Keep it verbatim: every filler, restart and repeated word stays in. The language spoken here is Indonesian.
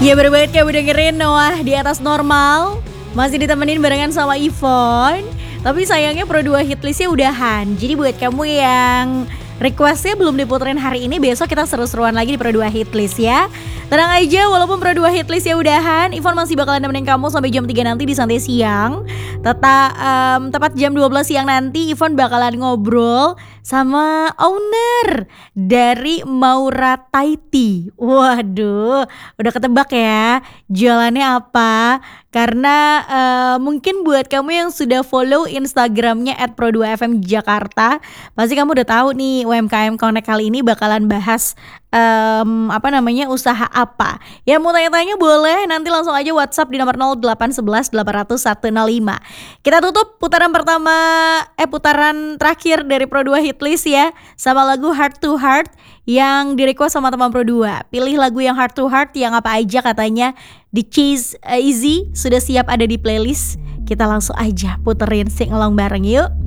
Ya baru banget kamu dengerin Noah di atas normal. Masih ditemenin barengan sama Yvonne. Tapi sayangnya Pro dua hitlistnya udahan. Jadi buat kamu yang requestnya belum diputerin hari ini, besok kita seru-seruan lagi di Pro dua hitlist ya. Tenang aja, walaupun Pro dua hitlist ya udahan, Yvonne masih bakalan nemenin kamu sampai jam tiga nanti di Santai Siang. Teta, um, tepat jam dua belas siang nanti Yvonne bakalan ngobrol sama owner dari Maura Thai Tea. Waduh, udah ketebak ya jualannya apa? Karena uh, mungkin buat kamu yang sudah follow Instagramnya at pro dua f m Jakarta, pasti kamu udah tahu nih U M K M Connect kali ini bakalan bahas um, apa namanya usaha apa. Ya mau tanya-tanya boleh, nanti langsung aja WhatsApp di nomor nol delapan satu satu delapan nol nol satu nol lima. Kita tutup putaran pertama, eh putaran terakhir dari Pro dua Hitlist ya, sama lagu Heart to Heart yang di-request sama teman Pro dua. Pilih lagu yang Heart to Heart yang apa aja katanya. The Cheese Easy sudah siap ada di playlist. Kita langsung aja puterin sing along bareng yuk.